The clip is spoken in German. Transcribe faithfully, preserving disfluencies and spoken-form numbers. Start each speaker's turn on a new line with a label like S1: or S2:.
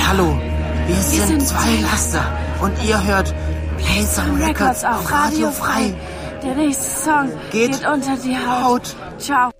S1: Hallo, wir, wir sind,
S2: sind
S1: zwei Laster und ihr hört Play Some Records auf Radio Frei.
S2: Der nächste Song
S1: geht,
S2: geht unter die Haut.
S1: Haut.
S2: Ciao.